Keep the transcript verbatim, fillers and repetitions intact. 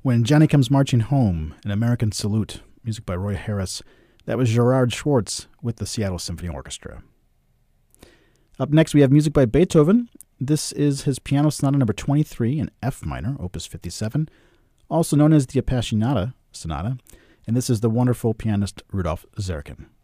When Johnny Comes Marching Home, An American Salute, music by Roy Harris. That was Gerard Schwartz with the Seattle Symphony Orchestra. Up next, we have music by Beethoven. This is his Piano Sonata number twenty-three in F minor, opus fifty-seven, also known as the Appassionata Sonata, and this is the wonderful pianist Rudolf Zerkin.